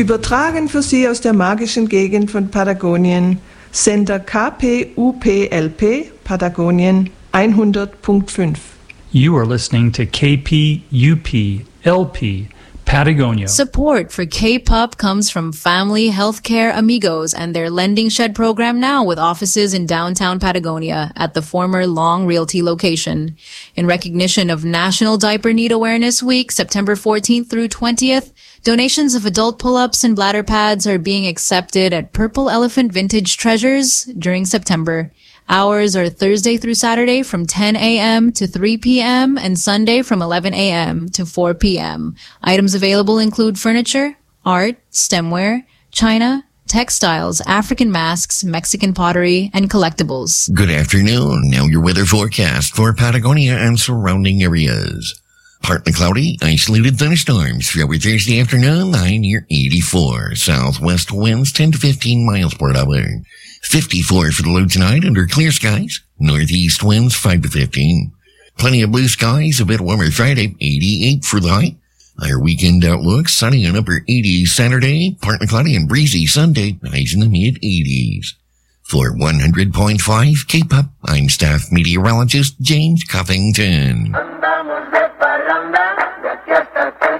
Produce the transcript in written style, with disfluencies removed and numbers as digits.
Übertragen für Sie aus der magischen Gegend von Patagonien, Sender KPUPLP, Patagonien 100.5. You are listening to KPUP-LP, Patagonia. Support for K-Pop comes from Family Healthcare Amigos and their Lending Shed program now with offices in downtown Patagonia at the former Long Realty location. In recognition of National Diaper Need Awareness Week, September 14th through 20th, donations of adult pull-ups and bladder pads are being accepted at Purple Elephant Vintage Treasures during September. Hours are Thursday through Saturday from 10 a.m. to 3 p.m. and Sunday from 11 a.m. to 4 p.m. Items available include furniture, art, stemware, china, textiles, African masks, Mexican pottery, and collectibles. Good afternoon. Now your weather forecast for Patagonia and surrounding areas. Partly cloudy, isolated thunderstorms throughout Thursday afternoon, high near 84. Southwest winds 10 to 15 miles per hour. 54 for the low tonight under clear skies. Northeast winds 5 to 15. Plenty of blue skies, a bit warmer Friday, 88 for the high. Our weekend outlook, sunny and upper 80s Saturday, partly cloudy and breezy Sunday, highs in the mid-80s. For 100.5 K-Pop, I'm staff meteorologist James Cuffington.